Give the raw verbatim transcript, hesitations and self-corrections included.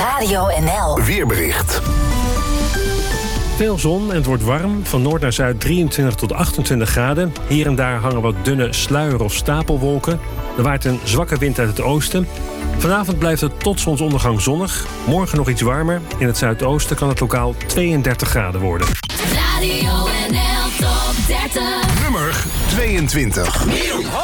Radio N L Weerbericht. Veel zon en het wordt warm. Van noord naar zuid drieëntwintig tot achtentwintig graden. Hier en daar hangen wat dunne sluier- of stapelwolken. Er waait een zwakke wind uit het oosten. Vanavond blijft het tot zonsondergang zonnig. Morgen nog iets warmer. In het zuidoosten kan het lokaal tweeëndertig graden worden. Radio N L Top dertig. Nummer tweeëntwintig.